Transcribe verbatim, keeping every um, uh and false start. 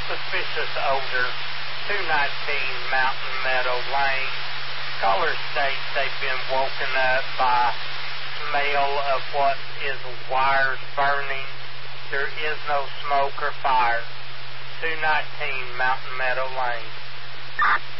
suspicious odor, two nineteen Mountain Meadow Lane. Caller states they've been woken up by smell of what is wires burning. There is no smoke or fire. two nineteen Mountain Meadow Lane.